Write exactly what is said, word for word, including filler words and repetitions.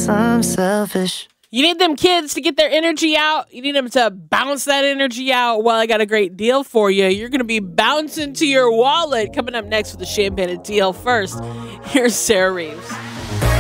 guess I'm selfish. You need them kids to get their energy out. You need them to bounce that energy out. Well, I got a great deal for you. You're going to be bouncing to your wallet. Coming up next with the Champagne and Deal. First, here's Sarah Reeves.